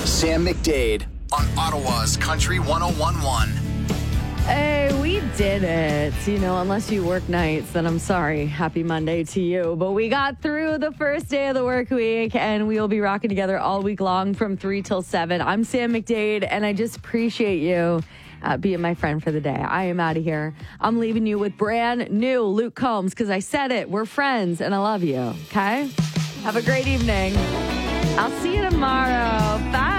Sam McDade on Ottawa's Country 101.1. Hey, we did it. You know, unless you work nights, then I'm sorry. Happy Monday to you. But we got through the first day of the work week, and we will be rocking together all week long from 3 till 7. I'm Sam McDade, and I just appreciate you being my friend for the day. I am out of here. I'm leaving you with brand new Luke Combs, because I said it. We're friends, and I love you. Okay? Have a great evening. I'll see you tomorrow. Bye.